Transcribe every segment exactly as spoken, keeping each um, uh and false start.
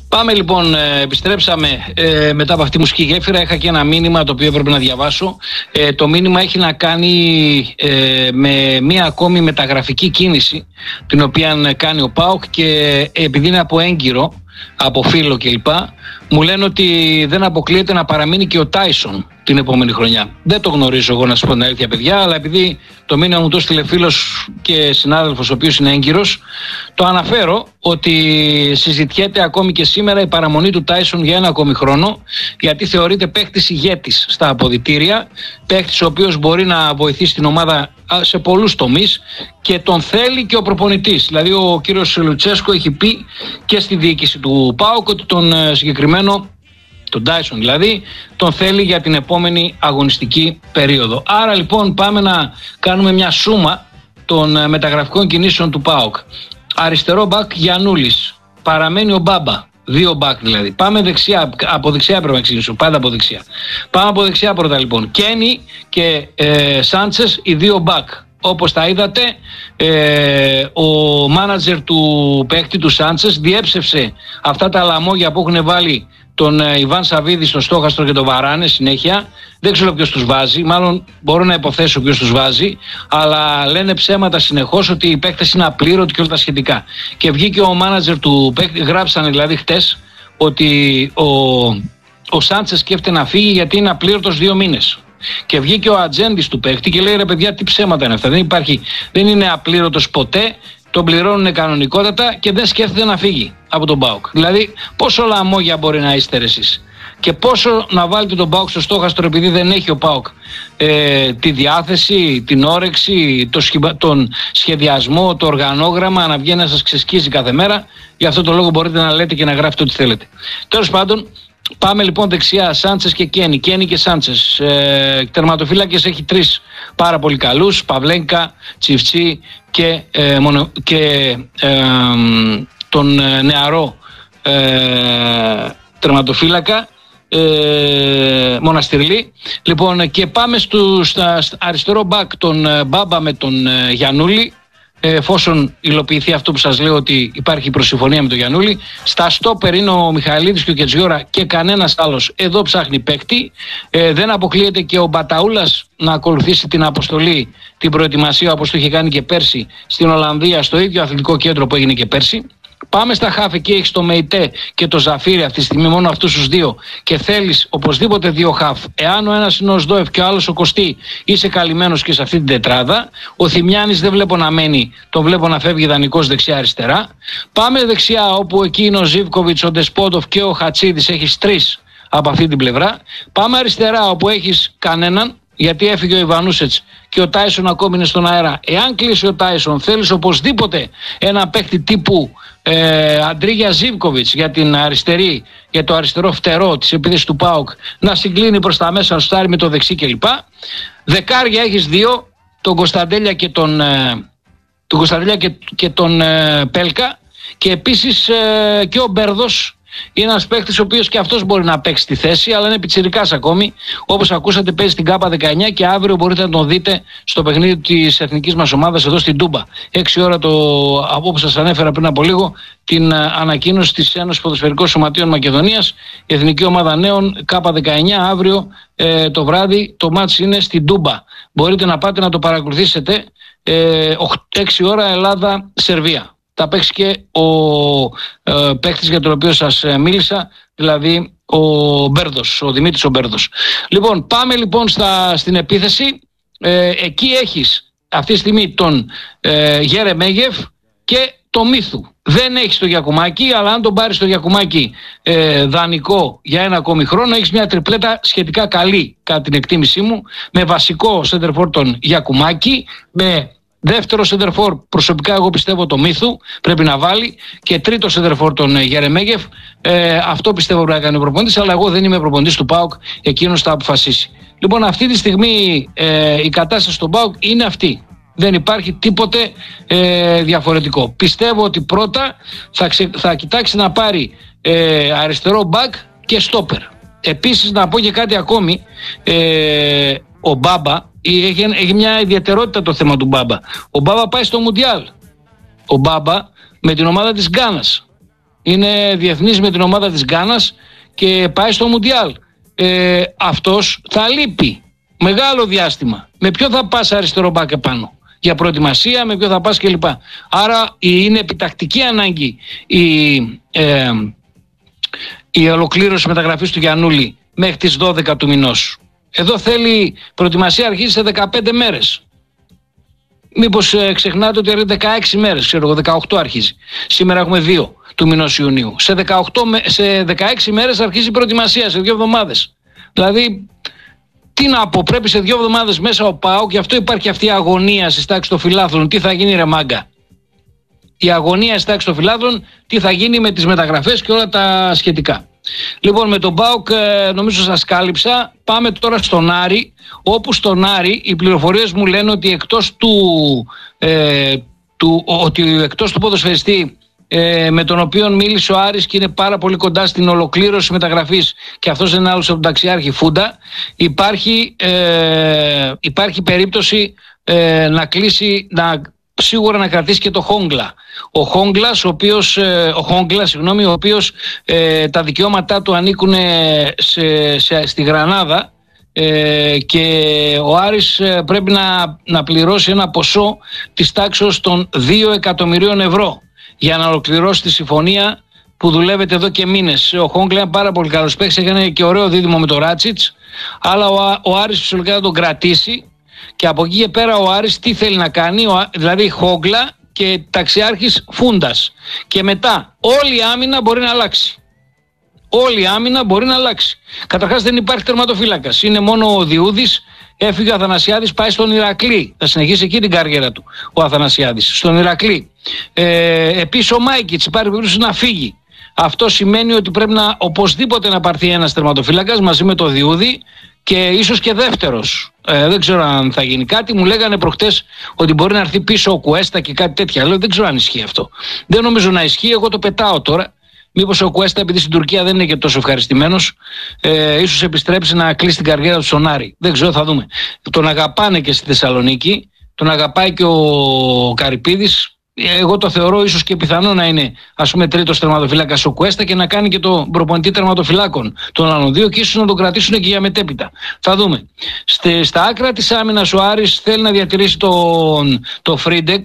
Πάμε λοιπόν, ε, επιστρέψαμε ε, μετά από αυτή τη μουσική γέφυρα. Είχα και ένα μήνυμα το οποίο έπρεπε να διαβάσω. Ε, το μήνυμα έχει να κάνει ε, με μία ακόμη μεταγραφική κίνηση την οποία κάνει ο ΠΑΟΚ, και επειδή είναι από έγκυρο, από φίλο κλπ, μου λένε ότι δεν αποκλείεται να παραμείνει και ο Τάισον την επόμενη χρονιά. Δεν το γνωρίζω εγώ, να σας πω την αλήθεια, παιδιά, αλλά επειδή το μήνυμα μου το στείλε φίλος και συνάδελφος ο οποίος είναι έγκυρος, το αναφέρω ότι συζητιέται ακόμη και σήμερα η παραμονή του Τάισον για ένα ακόμη χρόνο, γιατί θεωρείται παίκτης ηγέτης στα αποδυτήρια, παίκτης ο οποίος μπορεί να βοηθήσει την ομάδα σε πολλούς τομείς και τον θέλει και ο προπονητής. Δηλαδή ο κύριος Λουτσέσκο έχει πει και στη διοίκηση του ΠΑΟΚ ότι τον συγκεκριμένο, τον Τάισον δηλαδή, τον θέλει για την επόμενη αγωνιστική περίοδο. Άρα λοιπόν πάμε να κάνουμε μια σούμα των μεταγραφικών κινήσεων του ΠΑΟΚ. Αριστερό μπακ Γιαννούλης, παραμένει ο Μπάμπα, δύο μπακ δηλαδή. Πάμε δεξιά, από δεξιά πρέπει να ξεκινήσω, πάντα από δεξιά. Πάμε από δεξιά πρώτα λοιπόν. Κένι και ε, Σάντσες, οι δύο μπακ. Όπως τα είδατε, ε, ο μάνατζερ του παίκτη του Σάντσες διέψευσε αυτά τα λαμόγια που έχουν βάλει τον ε, Ιβάν Σαββίδη στο στόχαστρο και τον Βαράνε συνέχεια. Δεν ξέρω ποιος τους βάζει, μάλλον μπορώ να υποθέσω ποιος τους βάζει, αλλά λένε ψέματα συνεχώς ότι οι παίκτες είναι απλήρωτοι και όλα τα σχετικά. Και βγήκε ο μάνατζερ του παίκτη, γράψανε δηλαδή χτες ότι ο, ο Σάντσες σκέφτεται να φύγει γιατί είναι απλήρωτος δύο μήνες. Και βγήκε ο ατζέντης του παίκτη και λέει: ρε παιδιά, τι ψέματα είναι αυτά. Δεν υπάρχει, δεν είναι απλήρωτος ποτέ. Τον πληρώνουν κανονικότατα και δεν σκέφτεται να φύγει από τον ΠΑΟΚ. Δηλαδή, πόσο λαμόγια μπορεί να είστε εσείς, και πόσο να βάλετε τον ΠΑΟΚ στο στόχαστρο επειδή δεν έχει ο ΠΑΟΚ ε, τη διάθεση, την όρεξη, το σχημα, τον σχεδιασμό, το οργανόγραμμα να βγαίνει να σας ξεσκίζει κάθε μέρα. Γι' αυτό το λόγο μπορείτε να λέτε και να γράφετε ό,τι θέλετε. Τέλος πάντων, πάμε λοιπόν δεξιά, Σάντσες και Κένι. Κένι και Σάντσες. Ε, τερματοφύλακες έχει τρεις πάρα πολύ καλούς: Παυλένκα, Τσιφτσί και, ε, μονο, και ε, τον ε, νεαρό ε, τερματοφύλακα ε, Μοναστηρλή. Λοιπόν, και πάμε στο στα, στα αριστερό μπακ τον ε, Μπάμπα με τον ε, Γιαννούλη, εφόσον υλοποιηθεί αυτό που σας λέω ότι υπάρχει προσυμφωνία με τον Γιαννούλη. Στα στόπερ είναι ο Μιχαηλίδης και ο Κετζιόρα και κανένας άλλος εδώ ψάχνει παίκτη. Ε, δεν αποκλείεται και ο Μπαταούλας να ακολουθήσει την αποστολή, την προετοιμασία, όπως το είχε κάνει και πέρσι στην Ολλανδία, στο ίδιο αθλητικό κέντρο που έγινε και πέρσι. Πάμε στα χαφ, εκεί έχεις το Μεϊτέ και το Ζαφύρι αυτή τη στιγμή, μόνο αυτούς τους δύο, και θέλεις οπωσδήποτε δύο χαφ. Εάν ο ένας είναι ο Σδόεφ και ο άλλος ο Κωστή, είσαι καλυμμένος και σε αυτή την τετράδα. Ο Θημιάνης δεν βλέπω να μένει, τον βλέπω να φεύγει δανεικός δεξιά-αριστερά. Πάμε δεξιά, όπου εκεί είναι ο Ζίβκοβιτς, ο Ντεσπότοφ και ο Χατσίδης, έχεις τρεις από αυτή την πλευρά. Πάμε αριστερά, όπου έχεις κανέναν, γιατί έφυγε ο Ιβανούσετς και ο Τάισον ακόμη είναι στον αέρα. Εάν κλείσει ο Τάισον, θέλεις οπωσδήποτε ένα παίκτη τύπου ε, Αντρίγια Ζίβκοβιτς για την αριστερή, για το αριστερό φτερό της επίθεσης του ΠΑΟΚ, να συγκλίνει προς τα μέσα, να στάρει με το δεξί κλπ. Δεκάρια έχεις δύο, τον Κωνσταντέλια και τον, ε, τον, Κωνσταντέλια και, και τον ε, Πέλκα, και επίσης ε, και ο Μπέρδος. Είναι ένας παίκτης ο οποίος και αυτός μπορεί να παίξει τη θέση, αλλά είναι πιτσιρικάς ακόμη. Όπως ακούσατε, παίζει στην ΚΑΠΑ δεκαεννιά και αύριο μπορείτε να τον δείτε στο παιχνίδι της εθνικής μας ομάδας εδώ στην Τούμπα. έξι ώρα, το, όπως σας ανέφερα πριν από λίγο, την ανακοίνωση της Ένωσης Ποδοσφαιρικών Σωματείων Μακεδονίας. Η εθνική ομάδα νέων ΚΑΠΑ δεκαεννιά αύριο ε, το βράδυ. Το μάτς είναι στην Τούμπα. Μπορείτε να πάτε να το παρακολουθήσετε. Ε, έξι ώρα Ελλάδα-Σερβία. Θα παίξει και ο ε, παίκτης για τον οποίο σας ε, μίλησα, δηλαδή ο Μπέρδος, ο Δημήτρης ο Μπέρδος. Λοιπόν, πάμε λοιπόν στα, στην επίθεση. Ε, εκεί έχεις αυτή τη στιγμή τον ε, Γερεμέγεφ και το Μίθου. Δεν έχεις το Γιακουμάκη, αλλά αν τον πάρεις το Γιακουμάκη ε, δανεικό για ένα ακόμη χρόνο, έχεις μια τριπλέτα σχετικά καλή, κατά την εκτίμησή μου, με βασικό σέντερφορ τον Γιακουμάκη, με δεύτερο σεντερφόρ προσωπικά εγώ πιστεύω το Μίθου πρέπει να βάλει, και τρίτο σεντερφόρ τον Γερεμέγεφ. Ε, αυτό πιστεύω πρέπει να κάνει ο προπονητής, αλλά εγώ δεν είμαι προπονητής του ΠΑΟΚ, εκείνος θα αποφασίσει. Λοιπόν, αυτή τη στιγμή ε, η κατάσταση στον ΠΑΟΚ είναι αυτή. Δεν υπάρχει τίποτε ε, διαφορετικό. Πιστεύω ότι πρώτα θα, ξε, θα κοιτάξει να πάρει ε, αριστερό μπακ και στόπερ. Επίσης να πω και κάτι ακόμη, ε, ο Μπάμπα Έχει, έχει μια ιδιαιτερότητα το θέμα του Μπάμπα. Ο Μπάμπα πάει στο Μουντιάλ. Ο Μπάμπα με την ομάδα της Γκάνας. είναι διεθνής με την ομάδα της Γκάνας και πάει στο Μουντιάλ. Ε, αυτός θα λείπει μεγάλο διάστημα. Με ποιο θα πας αριστερό μπακ επάνω για προετοιμασία, με ποιο θα πας κλπ. Άρα είναι επιτακτική ανάγκη η, ε, η ολοκλήρωση μεταγραφής του Γιαννούλη μέχρι τις δώδεκα του μηνός. Εδώ θέλει προετοιμασία, αρχίζει σε δεκαπέντε μέρες. Μήπως ε, ξεχνάτε ότι έρχεται δεκαέξι μέρες, ξέρω εγώ, δεκαοκτώ αρχίζει. Σήμερα έχουμε δύο του μηνός Ιουνίου. Σε, δεκαοκτώ, σε δεκαέξι μέρες αρχίζει η προετοιμασία, σε δύο εβδομάδες. Δηλαδή, τι να πω, πρέπει σε δύο εβδομάδες μέσα ο ΠΑΟΚ, γι' αυτό υπάρχει αυτή η αγωνία στις τάξεις των φιλάθλων. Τι θα γίνει, ρε μάγκα? Η αγωνία στις τάξεις των φιλάθλων, τι θα γίνει με τις μεταγραφές και όλα τα σχετικά. Λοιπόν, με τον ΠΑΟΚ νομίζω σας κάλυψα. Πάμε τώρα στον Άρη, όπου στον Άρη οι πληροφορίες μου λένε ότι εκτός του, ε, του, ότι εκτός του ποδοσφαιριστή ε, με τον οποίο μίλησε ο Άρης και είναι πάρα πολύ κοντά στην ολοκλήρωση μεταγραφής, και αυτός είναι άλλος από τον ταξιάρχη Φούντα, υπάρχει, ε, υπάρχει περίπτωση ε, να κλείσει, να, σίγουρα να κρατήσει και το Χόγκλα. Ο Χόγκλας, ο οποίος, ε, ο Χόγκλα, συγγνώμη, ο οποίος ε, τα δικαιώματά του ανήκουν σε, σε, στη Γρανάδα, ε, και ο Άρης ε, πρέπει να, να πληρώσει ένα ποσό της τάξης των δύο εκατομμυρίων ευρώ για να ολοκληρώσει τη συμφωνία που δουλεύεται εδώ και μήνες. Ο Χόγκλα είναι πάρα πολύ καλός παίκτης, έκανε και ωραίο δίδυμο με τον Ράτσιτς, αλλά ο, ο Άρης φυσικά θα τον κρατήσει. Και από εκεί και πέρα ο Άρης τι θέλει να κάνει, δηλαδή Χόγκλα και ταξιάρχης Φούντας. Και μετά όλη η άμυνα μπορεί να αλλάξει. Όλη η άμυνα μπορεί να αλλάξει. Καταρχάς δεν υπάρχει τερματοφύλακας. Είναι μόνο ο Διούδης. Έφυγε ο Αθανασιάδης, πάει στον Ηρακλή. Θα συνεχίσει εκεί την καριέρα του ο Αθανασιάδης. Στον Ηρακλή. Ε, επίσης ο Μάικιτς υπάρχει περίπτωση να φύγει. Αυτό σημαίνει ότι πρέπει να οπωσδήποτε να πάρθει ένας τερματοφύλακας μαζί με το Διούδη και ίσως και δεύτερος. Ε, δεν ξέρω αν θα γίνει κάτι. Μου λέγανε προχτές ότι μπορεί να έρθει πίσω ο Κουέστα και κάτι τέτοια. Λέω δεν ξέρω αν ισχύει αυτό. Δεν νομίζω να ισχύει. Εγώ το πετάω τώρα. Μήπως ο Κουέστα, επειδή στην Τουρκία δεν είναι και τόσο ευχαριστημένος, ε, ίσως επιστρέψει να κλείσει την καριέρα του στον Άρη. Δεν ξέρω, θα δούμε. Τον αγαπάνε και στη Θεσσαλονίκη. Τον αγαπάει και ο Καρυπίδης. Εγώ το θεωρώ ίσως και πιθανό να είναι, ας πούμε, τρίτος τερματοφύλακας ο Κουέστα και να κάνει και τον προπονητή τερματοφυλάκων των άλλων δύο και ίσως να τον κρατήσουν και για μετέπειτα. Θα δούμε. Στε, στα άκρα της άμυνας ο Άρης θέλει να διατηρήσει τον το Φρίντεκ,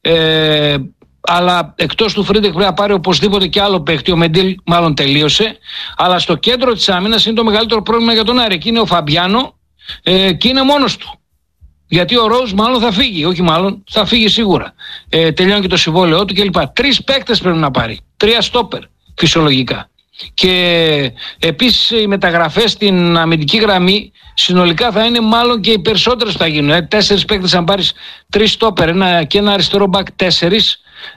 ε, αλλά εκτός του Φρίντεκ πρέπει να πάρει οπωσδήποτε και άλλο παίχτη. Ο Μεντήλ μάλλον τελείωσε. Αλλά στο κέντρο της άμυνας είναι το μεγαλύτερο πρόβλημα για τον Άρη. Εκεί είναι ο Φαμπιάνο ε, και είναι μόνος του. Γιατί ο Ροζ μάλλον θα φύγει, όχι μάλλον, θα φύγει σίγουρα. Ε, τελειώνει και το συμβόλαιό του κλπ. Τρεις παίκτες πρέπει να πάρει. Τρία στόπερ, φυσιολογικά. Και επίσης οι μεταγραφές στην αμυντική γραμμή συνολικά θα είναι μάλλον και οι περισσότερες που θα γίνουν. Ε, τέσσερις παίκτες, αν πάρεις τρεις στόπερ ένα, και ένα αριστερό μπακ τέσσερις,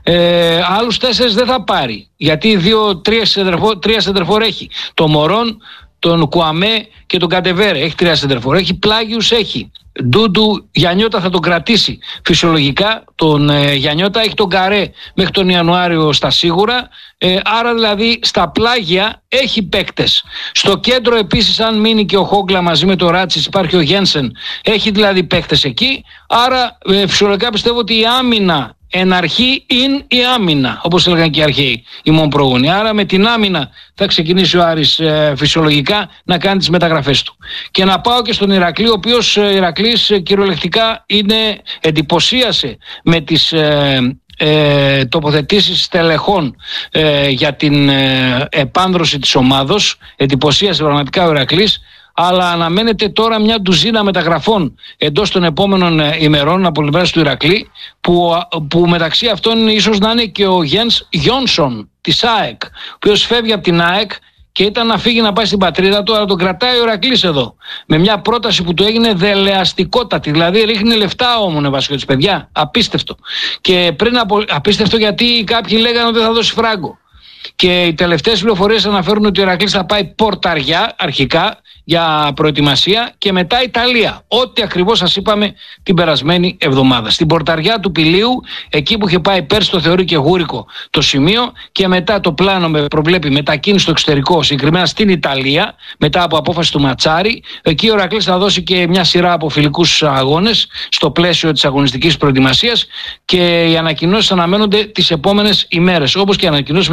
ε, άλλους τέσσερις δεν θα πάρει. Γιατί δύο, τρία σεντερφόρ, τρία σεντερφόρ έχει. Το Μωρόν, τον Κουαμέ και τον Κατεβέρε. Έχει τρία σεντερφόρ. Έχει Πλάγιους, έχει. Ντούντου, Γιαννιώτα θα τον κρατήσει φυσιολογικά. Τον ε, Γιαννιώτα έχει τον Καρέ μέχρι τον Ιανουάριο στα σίγουρα. Ε, άρα δηλαδή στα πλάγια έχει παίκτες. Στο κέντρο επίσης, αν μείνει και ο Χόγκλα μαζί με τον Ράτσις, υπάρχει ο Γένσεν. Έχει δηλαδή παίκτες εκεί. Άρα ε, φυσιολογικά πιστεύω ότι η άμυνα εν αρχή είναι η άμυνα, όπως έλεγαν και οι αρχαίοι, οι μόν πρόγονοι. Άρα με την άμυνα θα ξεκινήσει ο Άρης ε, φυσιολογικά να κάνει τις μεταγραφές του. Και να πάω και στον Ηρακλή, ο οποίος ε, Ηρακλής ε, κυριολεκτικά είναι, εντυπωσίασε με τις ε, ε, τοποθετήσεις τελεχών ε, για την ε, επάνδρωση της ομάδος. Εντυπωσίασε πραγματικά ο Ηρακλής. Αλλά αναμένεται τώρα μια ντουζίνα μεταγραφών εντός των επόμενων ημερών από πλευράς του Ηρακλή, που, που μεταξύ αυτών ίσως να είναι και ο Γιένς Γιόνσον της ΑΕΚ, ο οποίος φεύγει από την ΑΕΚ και ήταν να φύγει να πάει στην πατρίδα του, αλλά τον κρατάει ο Ηρακλής εδώ. Με μια πρόταση που του έγινε δελεαστικότατη, δηλαδή ρίχνει λεφτά ο Μονεβασιώτης, παιδιά. Απίστευτο. Και πριν από, απίστευτο γιατί κάποιοι λέγανε ότι δεν θα δώσει φράγκο. Και οι τελευταίες πληροφορίες αναφέρουν ότι ο Ηρακλής θα πάει Πορταριά αρχικά για προετοιμασία και μετά Ιταλία. Ό,τι ακριβώς σας είπαμε την περασμένη εβδομάδα. Στην Πορταριά του Πηλίου, εκεί που είχε πάει πέρσι, το θεωρεί και γούρικο το σημείο, και μετά το πλάνο με προβλέπει μετακίνηση στο εξωτερικό, συγκεκριμένα στην Ιταλία, μετά από απόφαση του Ματσάρη. Εκεί ο Ηρακλής θα δώσει και μια σειρά από φιλικούς αγώνες στο πλαίσιο της αγωνιστικής προετοιμασίας και οι ανακοινώσεις αναμένονται τις επόμενες ημέρες, όπως και οι ανακοινώσεις μεταγραφών.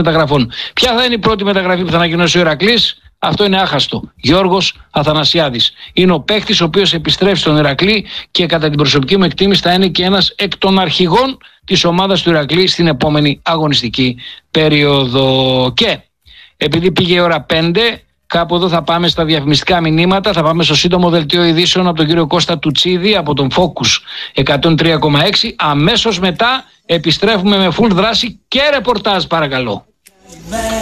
Λοιπόν, ποια θα είναι η πρώτη μεταγραφή που θα ανακοινώσει ο Ηρακλής? Αυτό είναι άχαστο. Γιώργος Αθανασιάδης. Είναι ο παίκτης ο οποίος επιστρέφει στον Ηρακλή και κατά την προσωπική μου εκτίμηση θα είναι και ένας εκ των αρχηγών της ομάδας του Ηρακλή στην επόμενη αγωνιστική περίοδο. Και επειδή πήγε η ώρα πέντε, κάπου εδώ θα πάμε στα διαφημιστικά μηνύματα. Θα πάμε στο σύντομο δελτίο ειδήσεων από τον κύριο Κώστα Τουτσίδη από τον Focus εκατόν τρία κόμμα έξι. Αμέσως μετά επιστρέφουμε με full δράση και ρεπορτάζ, παρακαλώ.